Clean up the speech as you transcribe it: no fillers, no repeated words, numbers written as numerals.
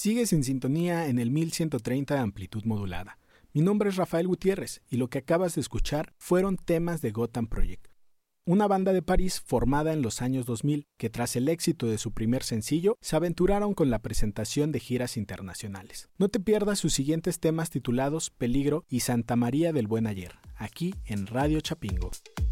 Sigues en sintonía en el 1130 de amplitud modulada. Mi nombre es Rafael Gutiérrez y lo que acabas de escuchar fueron temas de Gotham Project, una banda de París formada en los años 2000 que tras el éxito de su primer sencillo se aventuraron con la presentación de giras internacionales. No te pierdas sus siguientes temas titulados Peligro y Santa María del Buen Ayer, aquí en Radio Chapingo.